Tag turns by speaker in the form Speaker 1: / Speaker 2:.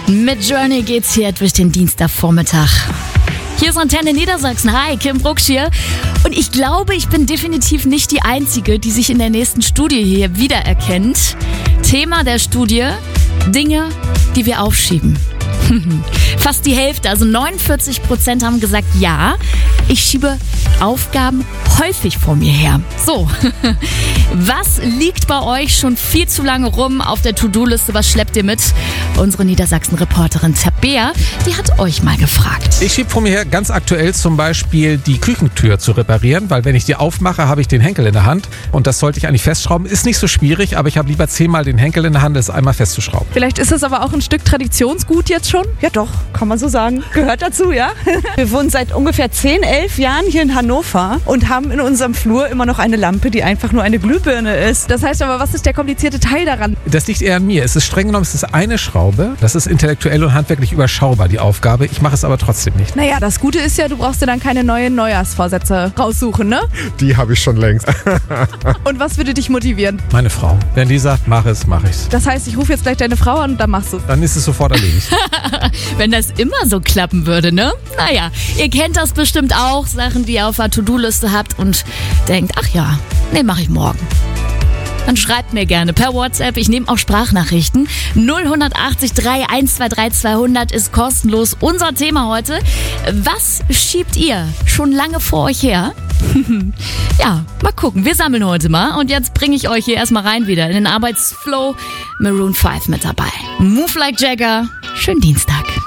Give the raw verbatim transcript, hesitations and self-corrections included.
Speaker 1: Mit Journey geht's hier durch den Dienstagvormittag. Hier ist Antenne Niedersachsen. Hi, Kim Brucksch hier. Und ich glaube, ich bin definitiv nicht die Einzige, die sich in der nächsten Studie hier wiedererkennt. Thema der Studie: Dinge, die wir aufschieben. Fast die Hälfte, also neunundvierzig Prozent haben gesagt, ja, ich schiebe Aufgaben häufig vor mir her. So, was liegt bei euch schon viel zu lange rum auf der To-Do-Liste? Was schleppt ihr mit? Unsere Niedersachsen-Reporterin Tabea, die hat euch mal gefragt.
Speaker 2: Ich schiebe vor mir her ganz aktuell zum Beispiel die Küchentür zu reparieren, weil wenn ich die aufmache, habe ich den Henkel in der Hand und das sollte ich eigentlich festschrauben. Ist nicht so schwierig, aber ich habe lieber zehnmal den Henkel in der Hand, als einmal festzuschrauben.
Speaker 3: Vielleicht ist es aber auch ein Stück Traditionsgut jetzt schon?
Speaker 4: Ja doch, kann man so sagen. Gehört dazu, ja. Wir wohnen seit ungefähr zehn, elf Jahren hier in Hannover und haben in unserem Flur immer noch eine Lampe, die einfach nur eine Glühbirne ist.
Speaker 3: Das heißt aber, was ist der komplizierte Teil daran?
Speaker 2: Das liegt eher an mir. Es ist streng genommen, es ist eine Schraube. Das ist intellektuell und handwerklich überschaubar, die Aufgabe. Ich mache es aber trotzdem nicht.
Speaker 3: Naja, das Gute ist ja, du brauchst dir dann keine neuen Neujahrsvorsätze raussuchen, ne?
Speaker 5: Die habe ich schon längst.
Speaker 3: Und was würde dich motivieren?
Speaker 2: Meine Frau. Wenn die sagt, mach es, mach ich's.
Speaker 3: Das heißt, ich rufe jetzt gleich deine Frau an und dann machst du es.
Speaker 2: Dann ist es sofort erledigt.
Speaker 1: Wenn das immer so klappen würde, ne? Naja, ihr kennt das bestimmt auch, Sachen, die ihr auf der To-Do-Liste habt und denkt, ach ja, nee, mach ich morgen. Dann schreibt mir gerne per WhatsApp. Ich nehme auch Sprachnachrichten. null acht drei eins zwei drei zweihundert ist kostenlos. Unser Thema heute: Was schiebt ihr schon lange vor euch her? Ja, mal gucken. Wir sammeln heute mal. Und jetzt bringe ich euch hier erstmal rein wieder in den Arbeitsflow. Maroon fünf mit dabei. Move like Jagger. Schönen Dienstag.